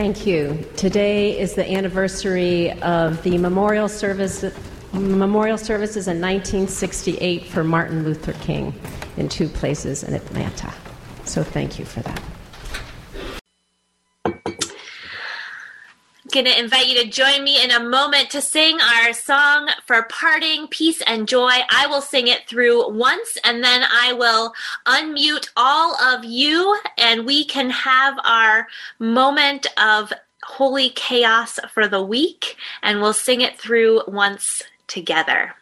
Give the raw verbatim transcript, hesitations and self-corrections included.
Thank you. Today is the anniversary of the memorial service, memorial services in nineteen sixty-eight for Martin Luther King in two places in Atlanta. So thank you for that. Going to invite you to join me in a moment to sing our song for parting, peace and joy. I will sing it through once, and then I will unmute all of you, and we can have our moment of holy chaos for the week, and we'll sing it through once together.